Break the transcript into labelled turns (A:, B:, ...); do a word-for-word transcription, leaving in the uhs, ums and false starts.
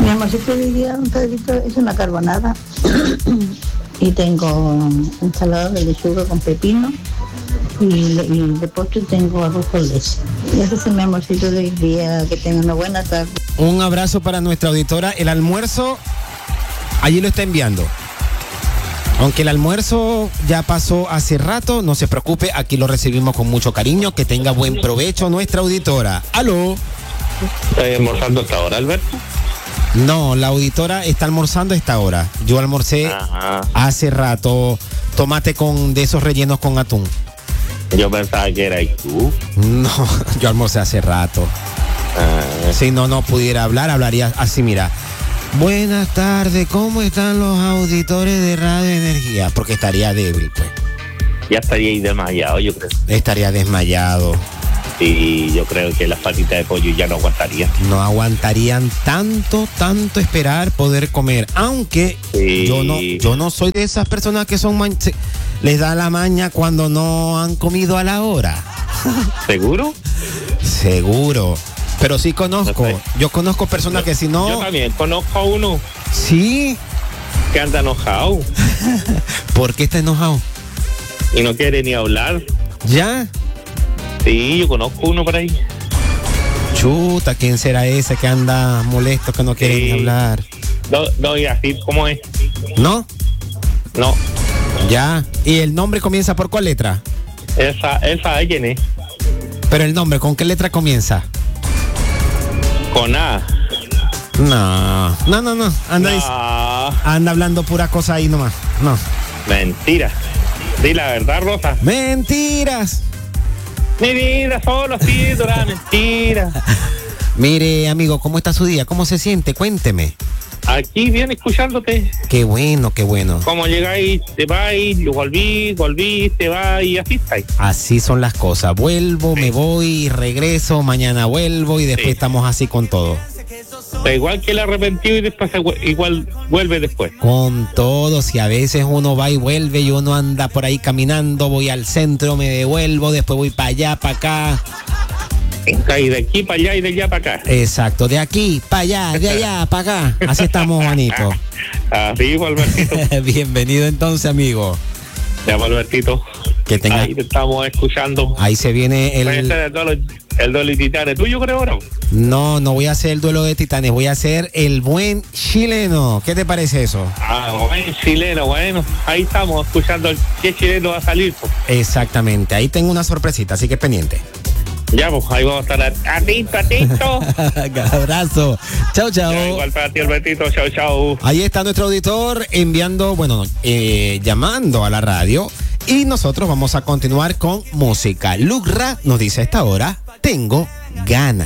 A: Mi amorcito de día, un Pedrito, es una carbonada. Y tengo ensalada de lechuga con pepino. Y, y de postre tengo arroz con leche. Y ese es mi amorcito del día. Que tengan una buena tarde.
B: Un abrazo para nuestra auditora. El almuerzo, allí lo está enviando. Aunque el almuerzo ya pasó hace rato, no se preocupe, aquí lo recibimos con mucho cariño. Que tenga buen provecho nuestra auditora. ¿Aló?
C: ¿Estás almorzando hasta ahora, Alberto?
B: No, la auditora está almorzando a esta hora. Yo almorcé Ajá. hace rato tomate con de esos rellenos con atún.
C: Yo pensaba que era tú.
B: No, yo almorcé hace rato. Ah. Si no, no pudiera hablar, hablaría así, mira. Buenas tardes, ¿cómo están los auditores de Radio Energía? Porque estaría débil, pues.
C: Ya estaría ahí desmayado, yo creo.
B: Estaría desmayado.
C: Y yo creo que las patitas de pollo ya no aguantarían.
B: No aguantarían tanto, tanto esperar poder comer. Aunque sí. yo no yo no soy de esas personas que son man- se, les da la maña cuando no han comido a la hora.
C: ¿Seguro?
B: Seguro. Pero sí conozco. No sé. Yo conozco personas
C: yo,
B: que si no...
C: Yo también conozco a uno.
B: ¿Sí?
C: Que anda enojado.
B: ¿Por qué está enojado?
C: Y no quiere ni hablar.
B: ¿Ya?
C: Sí, yo conozco uno por ahí.
B: Chuta, ¿quién será ese que anda molesto, que no quiere sí. ni hablar?
C: No, no, y así, ¿cómo es?
B: ¿No?
C: No.
B: Ya. ¿Y el nombre comienza por cuál letra?
C: Esa, esa ¿quién es?
B: Pero el nombre, ¿con qué letra comienza?
C: Con A.
B: No, no, no, no. Anda,
C: no.
B: anda hablando pura cosa ahí nomás. No.
C: Mentira. Di la verdad, Rosa.
B: Mentiras.
C: Mi vida solo sí, dura mentira.
B: Mire, amigo, ¿cómo está su día? ¿Cómo se siente? Cuénteme.
C: Aquí bien escuchándote.
B: Qué bueno, qué bueno.
C: Como llegáis, te vais, volví, volví, te vas y así estáis.
B: Así son las cosas. Vuelvo, sí. me voy, regreso, mañana vuelvo y después sí. estamos así con todo.
C: Da igual que el arrepentido y después igual vuelve después.
B: Con todo, si a veces uno va y vuelve y uno anda por ahí caminando, voy al centro, me devuelvo, después voy para allá, para acá.
C: Y de aquí para allá y de allá para acá.
B: Exacto, de aquí para allá, de allá para acá. Así estamos, Juanito.
C: Así, Albertito.
B: Bienvenido entonces, amigo.
C: Ya, Albertito.
B: Que tenga...
C: Ahí te estamos escuchando.
B: Ahí se viene el...
C: El duelo, el duelo de titanes. ¿Tuyo, creo, ahora?
B: No, no voy a hacer el duelo de titanes. Voy a hacer el buen chileno. ¿Qué te parece eso?
C: Ah, buen chileno, bueno. Ahí estamos escuchando el qué chileno va a salir. Pues.
B: Exactamente. Ahí tengo una sorpresita, así que pendiente.
C: Ya, pues ahí vamos a estar atento, atento.
B: Abrazo. Chao, chao.
C: Ya, igual para ti, Albertito. Chao, chao.
B: Ahí está nuestro auditor enviando, bueno, eh, llamando a la radio. Y nosotros vamos a continuar con música. Lucra nos dice a esta hora, tengo ganas.